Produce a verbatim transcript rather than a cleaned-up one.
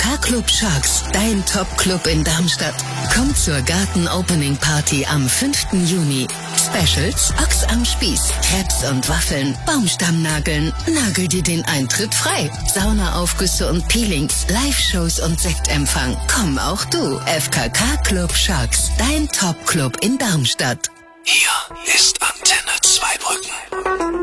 K Club Sharks, dein Top-Club in Darmstadt. Komm zur Garten-Opening-Party am fünften Juni. Specials, Ochs am Spieß, Crepes und Waffeln, Baumstammnageln. Nagel dir den Eintritt frei. Saunaaufgüsse und Peelings, Live-Shows und Sektempfang. Komm auch du. F K K Club Sharks, dein Top-Club in Darmstadt. Hier ist Antenne Zweibrücken.